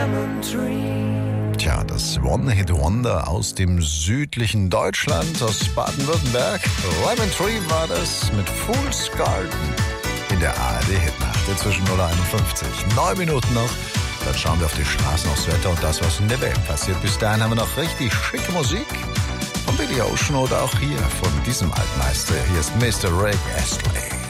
Tja, das One-Hit-Wonder aus dem südlichen Deutschland, aus Baden-Württemberg. Lemon Tree war das mit Fool's Garden in der ARD-Hitnacht inzwischen 0:51. 9 Minuten noch, dann schauen wir auf die Straßen, aufs Wetter und das, was in der Welt passiert. Bis dahin haben wir noch richtig schicke Musik von Billy Ocean oder auch hier von diesem Altmeister. Hier ist Mr. Rick Astley.